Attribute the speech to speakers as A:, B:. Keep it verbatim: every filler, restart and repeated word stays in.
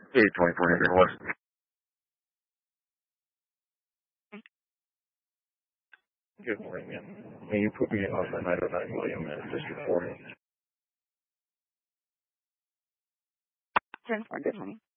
A: Hey, twenty-four hundred West. Good morning, man. Can you put me on the nine oh nine William and District for me?
B: ten four, good morning.